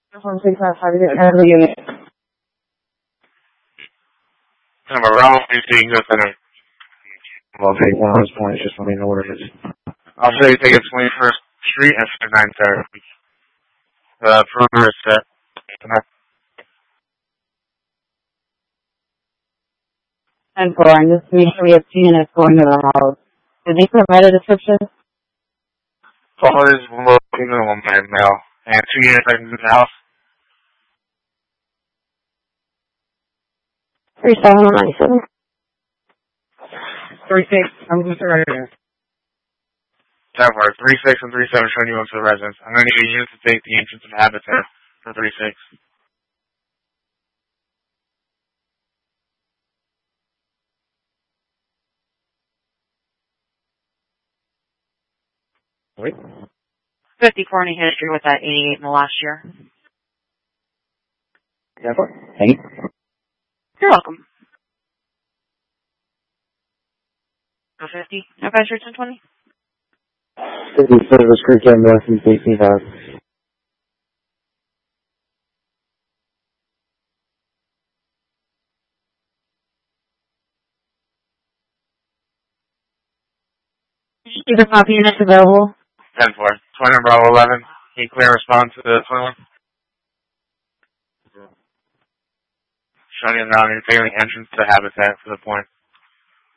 From 655 to the unit. Number wrong, you can go center. Well, take one of those points, just let me know where it is. I'll show you take it 21st Street and 930. The perimeter is set. And 4, and just make sure we have 2 units going to the house. Did they provide a description? All is looking at 1 man male. And 2 units in the house. 3797. 36, I'm just right here. That works. 36 and 37 showing you up to the residence. I'm going to need a unit to take the entrance of Habitat for 36. Wait. 54 in history with that 88 in the last year. Yeah, thank you. You're welcome. 50. No guys, 1020. 50 Service Creek and Northeast 18,000. Either copy units available. 10-4. 20 Bravo 11. Can you clear response to the 21? Showing you now, you're taking the entrance to Habitat for the point.